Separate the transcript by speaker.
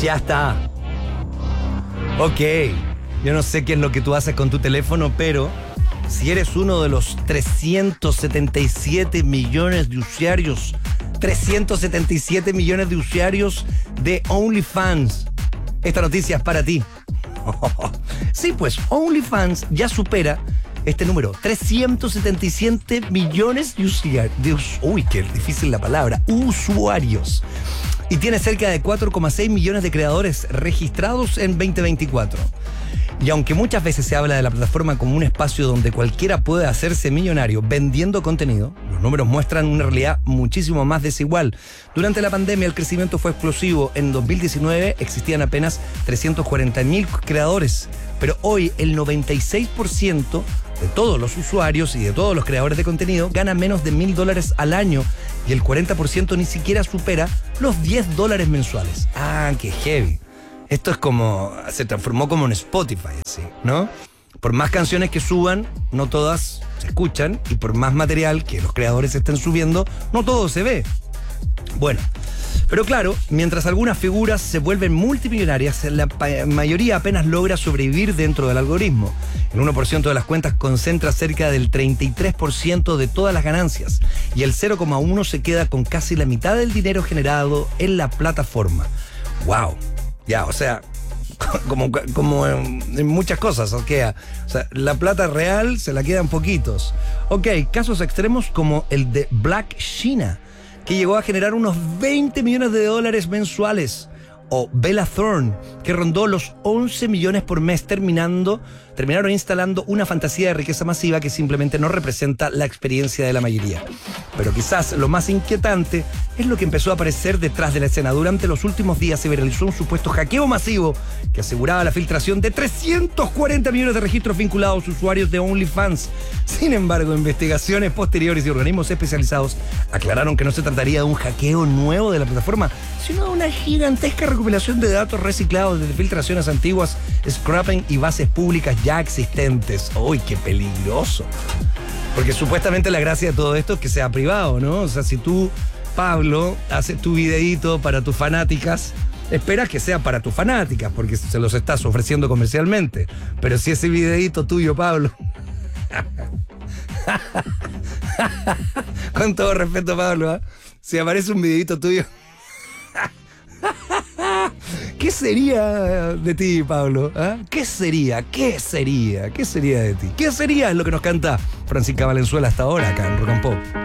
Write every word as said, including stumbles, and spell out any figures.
Speaker 1: Ya está. Ok, yo no sé qué es lo que tú haces con tu teléfono, pero si eres uno de los trescientos setenta y siete millones de usuarios, trescientos setenta y siete millones de usuarios de OnlyFans, esta noticia es para ti. Sí, pues OnlyFans ya supera este número, trescientos setenta y siete millones de usuarios. Uy, qué difícil la palabra, usuarios. Y tiene cerca de cuatro coma seis millones de creadores registrados en veinte veinticuatro. Y aunque muchas veces se habla de la plataforma como un espacio donde cualquiera puede hacerse millonario vendiendo contenido, los números muestran una realidad muchísimo más desigual. Durante la pandemia el crecimiento fue explosivo. En dos mil diecinueve existían apenas trescientos cuarenta mil creadores, pero hoy el noventa y seis por ciento de todos los usuarios y de todos los creadores de contenido gana menos de mil dólares al año y el cuarenta por ciento ni siquiera supera los diez dólares mensuales. Ah, qué heavy. Esto es como, se transformó como en Spotify, así, ¿no? Por más canciones que suban, no todas se escuchan, y por más material que los creadores estén subiendo, no todo se ve. Bueno, pero claro, mientras algunas figuras se vuelven multimillonarias, la mayoría apenas logra sobrevivir dentro del algoritmo. El uno por ciento de las cuentas concentra cerca del treinta y tres por ciento de todas las ganancias, y el cero coma uno por ciento se queda con casi la mitad del dinero generado en la plataforma. ¡Wow! Ya, o sea, como, como en, en muchas cosas, okay. O sea, la plata real se la quedan poquitos. Ok, casos extremos como el de Black China, que llegó a generar unos veinte millones de dólares mensuales. O Bella Thorne, que rondó los once millones por mes, terminando, terminaron instalando una fantasía de riqueza masiva que simplemente no representa la experiencia de la mayoría. Pero quizás lo más inquietante es lo que empezó a aparecer detrás de la escena. Durante los últimos días se viralizó un supuesto hackeo masivo que aseguraba la filtración de trescientos cuarenta millones de registros vinculados a usuarios de OnlyFans. Sin embargo, investigaciones posteriores y organismos especializados aclararon que no se trataría de un hackeo nuevo de la plataforma, sino de una gigantesca recopilación de datos reciclados desde filtraciones antiguas, scrapping y bases públicas ya existentes. ¡Uy, qué peligroso! Porque supuestamente la gracia de todo esto es que sea privado, ¿no? O sea, si tú, Pablo, haces tu videíto para tus fanáticas, esperas que sea para tus fanáticas, porque se los estás ofreciendo comercialmente. Pero si ese videíto tuyo, Pablo... Con todo respeto, Pablo, ¿eh? Si aparece un videíto tuyo... ¿Qué sería de ti, Pablo? ¿Eh? ¿Qué sería? ¿Qué sería? ¿Qué sería de ti? ¿Qué sería? Es lo que nos canta Francisca Valenzuela hasta ahora acá en Rock and Pop.